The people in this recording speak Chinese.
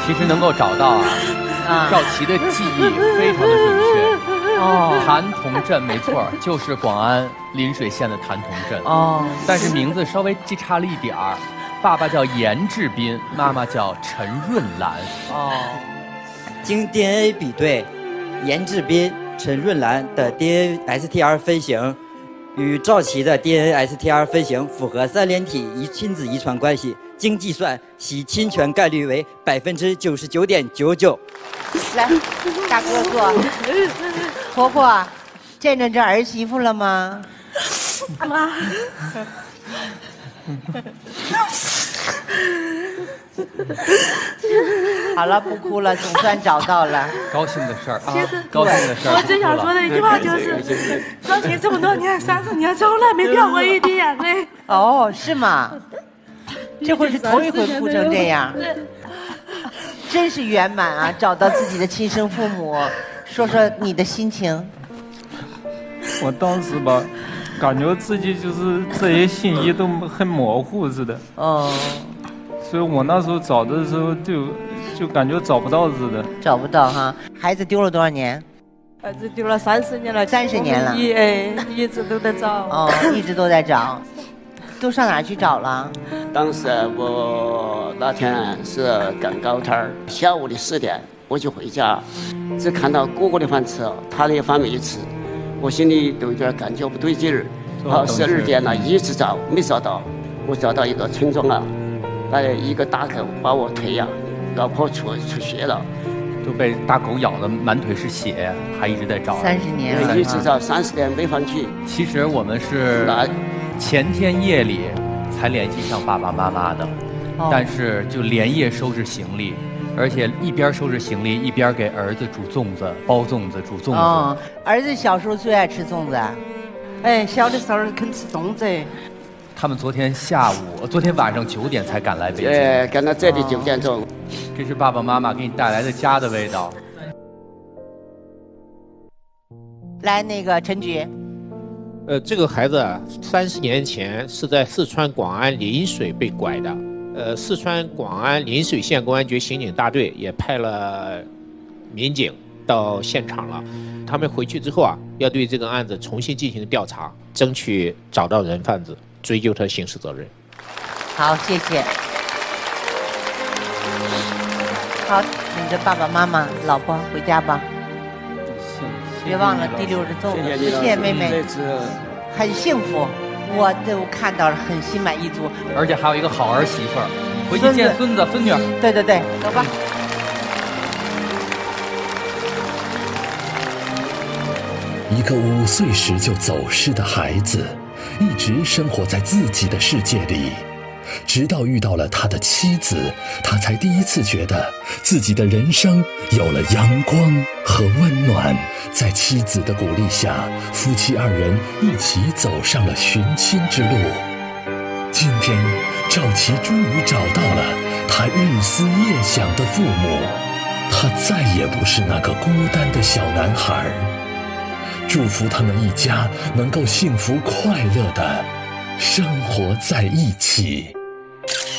其实能够找到赵琦的记忆非常的准确。谭同镇没错，就是广安临水县的谭同镇。但是名字稍微记差了一点儿，爸爸叫严志斌，妈妈叫陈润兰。 经 DNA 比对，严志斌、陈润兰的 DNA STR 分型与赵琦的 DNA STR 分型符合三联体亲子遗传关系。经计算，其侵权概率为99.99%。 来，大哥哥，婆婆，见着这儿媳妇了吗？ 妈。 好了，不哭了，总算找到了。 高兴的事儿啊，高兴的事儿。 我最想说的一句话就是：赵琦这么多年，30年从来没掉过一滴眼泪。 是吗？这回是头一回哭成这样，真是圆满啊！找到自己的亲生父母，说说你的心情。 我当时吧，感觉自己就是这些信息都很模糊似的。所以我那时候找的时候就感觉找不到似的。 找不到哈？孩子丢了多少年？ 孩子丢了30年了。 30年了。 一直都在找。 一直都在找。都上哪儿去找了？ 当时我那天是赶高摊，下午的4点我就回家，只看到哥哥的饭吃，他的饭没吃，我心里都有点感觉不对劲儿。12点了，一直找没找到，我找到一个村庄了，一个大狗把我腿呀，老婆出血了， 都被大狗咬得满腿是血，还一直在找。 30年了， 一直找30点没放弃。 其实我们是前天夜里才联系上爸爸妈妈的，但是就连夜收拾行李，而且一边收拾行李一边给儿子煮粽子、包粽子、煮粽子。 儿子小时候最爱吃粽子。 小的时候肯吃粽子。 他们昨天晚上9点才赶来北京。 赶到这里9点钟。 这是爸爸妈妈给你带来的家的味道。 来，那个陈局。 这个孩子啊，30年前是在四川广安临水被拐的。四川广安临水县公安局刑警大队也派了民警到现场了。他们回去之后啊，要对这个案子重新进行调查，争取找到人贩子，追究他刑事责任。 好，谢谢。好，领着爸爸妈妈、老婆回家吧。别忘了第6日粽子。谢谢妹妹。很幸福，我都看到了，很心满意足。 而且还有一个好儿媳妇儿，回去见孙子孙女。 对，走吧。 一个5岁时就走失的孩子，一直生活在自己的世界里，直到遇到了他的妻子，他才第一次觉得自己的人生有了阳光和温暖。在妻子的鼓励下，夫妻2人一起走上了寻亲之路。今天，赵琦终于找到了他日思夜想的父母，他再也不是那个孤单的小男孩。祝福他们一家能够幸福快乐地生活在一起。